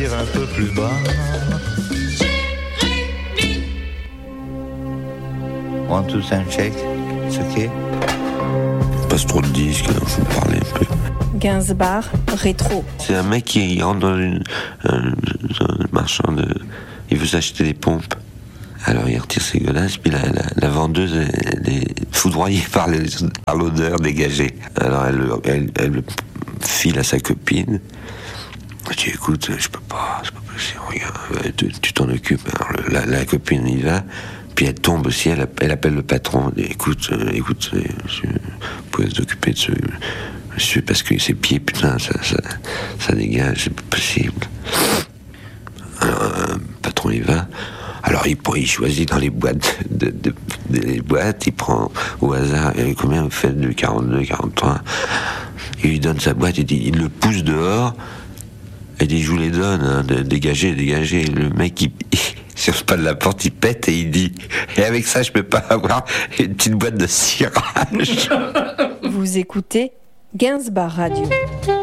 Un peu plus bas. One, two, sound check. It's okay. Passe trop de disques, alors je vais parler un peu. Gainsbourg, rétro. C'est un mec qui rentre dans un marchand de... Il veut s'acheter des pompes. Alors il retire ses godasses, puis la vendeuse elle est foudroyée par l'odeur dégagée. Alors elle le file à sa copine. Elle dit écoute, je peux pas, c'est pas possible, regarde, tu t'en occupes. Alors la copine y va, puis elle tombe aussi, elle appelle le patron. Elle dit, écoute, monsieur, vous pouvez vous occuper de ce monsieur parce que ses pieds, putain, ça dégage, c'est pas possible. Alors le patron y va. Alors il choisit dans les boîtes, des boîtes, il prend au hasard, et combien vous faites de 42, 43. Il lui donne sa boîte, il le pousse dehors, et il dit je vous les donne, hein, dégagez. Le mec il sur le pas de la porte, il pète et il dit et avec ça je peux pas avoir une petite boîte de cirage. Vous écoutez Gainsbourg Radio.